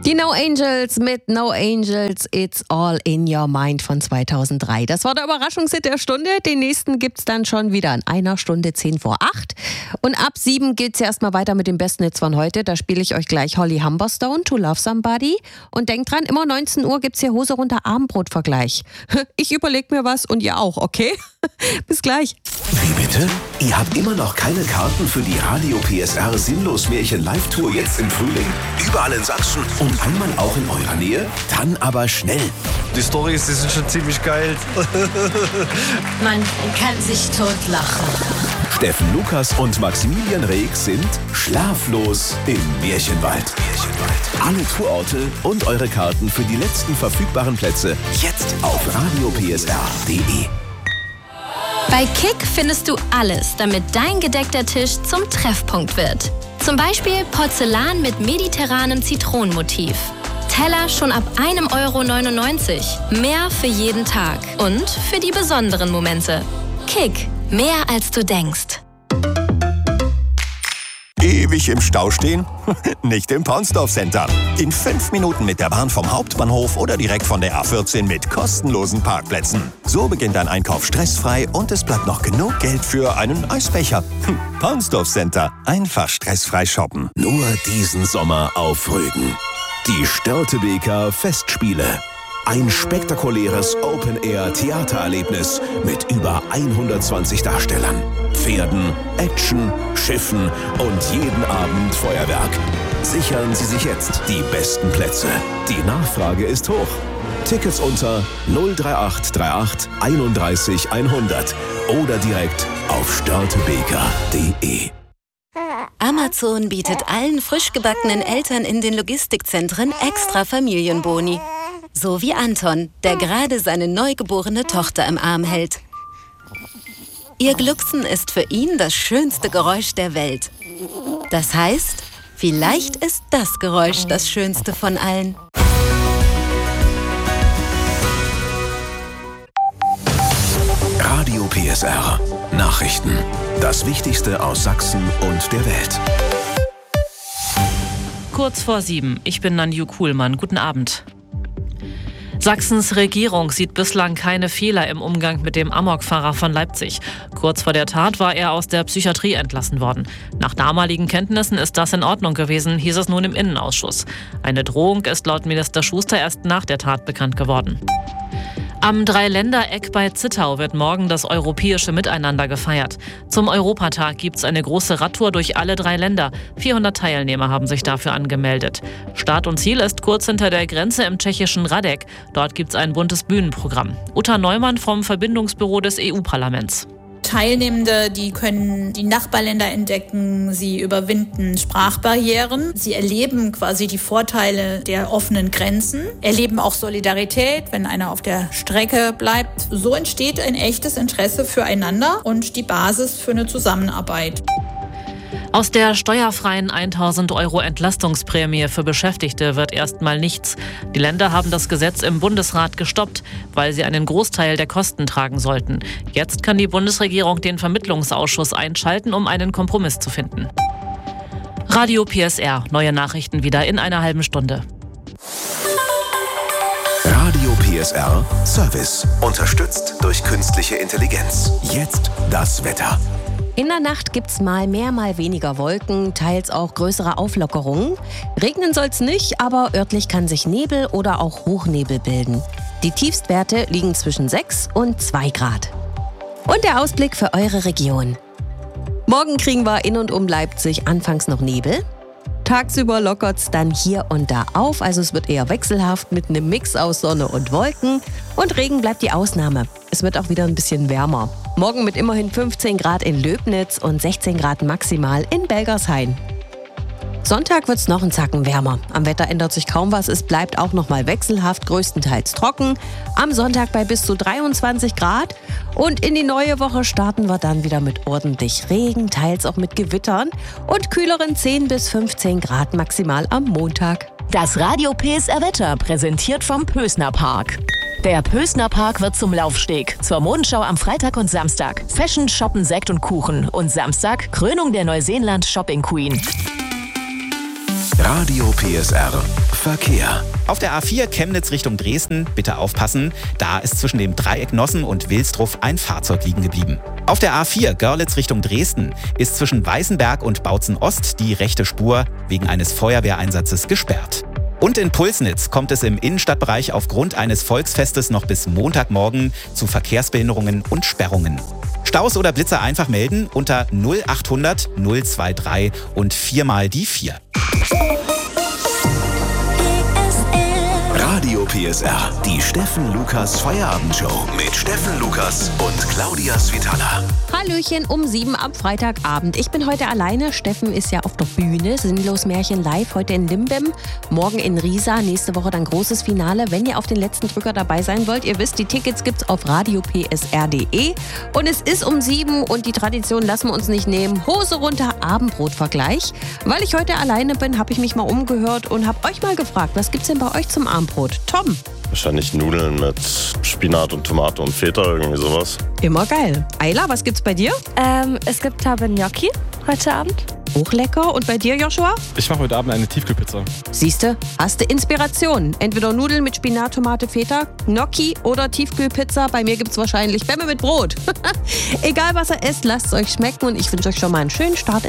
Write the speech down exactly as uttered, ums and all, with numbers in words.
Die No Angels mit No Angels, It's All in Your Mind von zweitausenddrei. Das war der Überraschungshit der Stunde. Den nächsten gibt's dann schon wieder in einer Stunde zehn vor acht. Und ab sieben geht's ja erstmal weiter mit dem besten Hits von heute. Da spiele ich euch gleich Holly Humberstone, To Love Somebody. Und denkt dran, immer neunzehn Uhr gibt's hier Hose runter Abendbrotvergleich. Ich überleg mir was und ihr auch, okay? Bis gleich. Wie bitte? Ihr habt immer noch keine Karten für die Radio P S R Sinnlos Märchen Live-Tour jetzt im Frühling? Überall in Sachsen und einmal auch in eurer Nähe? Dann aber schnell. Die Storys, die sind schon ziemlich geil. Man kann sich totlachen. Steffen Lukas und Maximilian Reek sind schlaflos im Märchenwald. Märchenwald. Alle Tourorte und eure Karten für die letzten verfügbaren Plätze jetzt auf radio p s r punkt d e. Bei Kick findest du alles, damit dein gedeckter Tisch zum Treffpunkt wird. Zum Beispiel Porzellan mit mediterranem Zitronenmotiv. Teller schon ab einem Euro neunundneunzig. Mehr für jeden Tag und für die besonderen Momente. Kick, mehr als du denkst. Ewig im Stau stehen? Nicht im Paunsdorf Center. In fünf Minuten mit der Bahn vom Hauptbahnhof oder direkt von der A vierzehn mit kostenlosen Parkplätzen. So beginnt dein Einkauf stressfrei und es bleibt noch genug Geld für einen Eisbecher. Paunsdorf Center. Einfach stressfrei shoppen. Nur diesen Sommer auf Rügen. Die Störtebeker Festspiele. Ein spektakuläres Open-Air-Theatererlebnis mit über hundertzwanzig Darstellern, Pferden, Action, Schiffen und jeden Abend Feuerwerk. Sichern Sie sich jetzt die besten Plätze. Die Nachfrage ist hoch. Tickets unter null drei acht drei acht einunddreißig hundert oder direkt auf störtebeker punkt de. Amazon bietet allen frisch gebackenen Eltern in den Logistikzentren extra Familienboni. So wie Anton, der gerade seine neugeborene Tochter im Arm hält. Ihr Glucksen ist für ihn das schönste Geräusch der Welt. Das heißt, vielleicht ist das Geräusch das schönste von allen. Radio P S R. Nachrichten. Das Wichtigste aus Sachsen und der Welt. Kurz vor sieben. Ich bin Nanju Kuhlmann. Guten Abend. Sachsens Regierung sieht bislang keine Fehler im Umgang mit dem Amokfahrer von Leipzig. Kurz vor der Tat war er aus der Psychiatrie entlassen worden. Nach damaligen Kenntnissen ist das in Ordnung gewesen, hieß es nun im Innenausschuss. Eine Drohung ist laut Minister Schuster erst nach der Tat bekannt geworden. Am Dreiländereck bei Zittau wird morgen das europäische Miteinander gefeiert. Zum Europatag gibt es eine große Radtour durch alle drei Länder. vierhundert Teilnehmer haben sich dafür angemeldet. Start und Ziel ist kurz hinter der Grenze im tschechischen Radek. Dort gibt es ein buntes Bühnenprogramm. Uta Neumann vom Verbindungsbüro des E U-Parlaments. Teilnehmende, die können die Nachbarländer entdecken, sie überwinden Sprachbarrieren, sie erleben quasi die Vorteile der offenen Grenzen, erleben auch Solidarität, wenn einer auf der Strecke bleibt. So entsteht ein echtes Interesse füreinander und die Basis für eine Zusammenarbeit. Aus der steuerfreien tausend Euro Entlastungsprämie für Beschäftigte wird erstmal nichts. Die Länder haben das Gesetz im Bundesrat gestoppt, weil sie einen Großteil der Kosten tragen sollten. Jetzt kann die Bundesregierung den Vermittlungsausschuss einschalten, um einen Kompromiss zu finden. Radio P S R. Neue Nachrichten wieder in einer halben Stunde. Radio P S R Service. Unterstützt durch künstliche Intelligenz. Jetzt das Wetter. In der Nacht gibt's mal mehr, mal weniger Wolken, teils auch größere Auflockerungen. Regnen soll's nicht, aber örtlich kann sich Nebel oder auch Hochnebel bilden. Die Tiefstwerte liegen zwischen sechs und zwei Grad. Und der Ausblick für eure Region. Morgen kriegen wir in und um Leipzig anfangs noch Nebel. Tagsüber lockert's dann hier und da auf, also es wird eher wechselhaft mit einem Mix aus Sonne und Wolken. Und Regen bleibt die Ausnahme. Es wird auch wieder ein bisschen wärmer. Morgen mit immerhin fünfzehn Grad in Löbnitz und sechzehn Grad maximal in Belgershain. Sonntag wird's noch einen Zacken wärmer. Am Wetter ändert sich kaum was, es bleibt auch noch mal wechselhaft, größtenteils trocken. Am Sonntag bei bis zu dreiundzwanzig Grad. Und in die neue Woche starten wir dann wieder mit ordentlich Regen, teils auch mit Gewittern und kühleren zehn bis fünfzehn Grad maximal am Montag. Das Radio P S R Wetter präsentiert vom Pösner Park. Der Pösner Park wird zum Laufsteg. Zur Modenschau am Freitag und Samstag. Fashion, Shoppen, Sekt und Kuchen. Und Samstag Krönung der Neuseeland Shopping Queen. Radio P S R Verkehr. Auf der A vier Chemnitz Richtung Dresden, bitte aufpassen, da ist zwischen dem Dreieck Nossen und Wilsdruff ein Fahrzeug liegen geblieben. Auf der A vier Görlitz Richtung Dresden ist zwischen Weißenberg und Bautzen Ost die rechte Spur wegen eines Feuerwehreinsatzes gesperrt. Und in Pulsnitz kommt es im Innenstadtbereich aufgrund eines Volksfestes noch bis Montagmorgen zu Verkehrsbehinderungen und Sperrungen. Staus oder Blitzer einfach melden unter null achthundert null drei drei und viermal die vier. Radio P S R, die Steffen Lukas Feierabendshow mit Steffen Lukas und Claudia Svitala. Hallöchen um sieben am Freitagabend. Ich bin heute alleine. Steffen ist ja auf der Bühne. Sinnlos Märchen live heute in Limbem. Morgen in Riesa. Nächste Woche dann großes Finale. Wenn ihr auf den letzten Drücker dabei sein wollt, ihr wisst, die Tickets gibt's auf radio p s r punkt d e. Und es ist um sieben und die Tradition lassen wir uns nicht nehmen. Hose runter, Abendbrotvergleich. Weil ich heute alleine bin, habe ich mich mal umgehört und habe euch mal gefragt, was gibt's denn bei euch zum Abendbrot? Tom? Wahrscheinlich Nudeln mit Spinat und Tomate und Feta, irgendwie sowas. Immer geil. Ayla, was gibt's bei dir? Ähm, es gibt glaube Gnocchi heute Abend. Auch lecker. Und bei dir, Joshua? Ich mache heute Abend eine Tiefkühlpizza. Siehste, hast du Inspiration. Entweder Nudeln mit Spinat, Tomate, Feta, Gnocchi oder Tiefkühlpizza. Bei mir gibt's wahrscheinlich Bämme mit Brot. Egal was ihr esst, lasst es euch schmecken und ich wünsche euch schon mal einen schönen Start